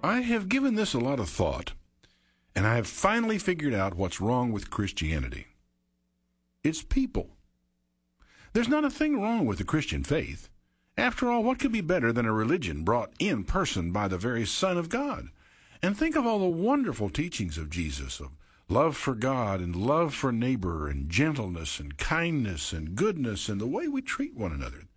I have given this a lot of thought, and I have finally figured out what's wrong with Christianity. It's people. There's not a thing wrong with the Christian faith. After all, what could be better than a religion brought in person by the very Son of God? And think of all the wonderful teachings of Jesus, of love for God and love for neighbor and gentleness and kindness and goodness and the way we treat one another.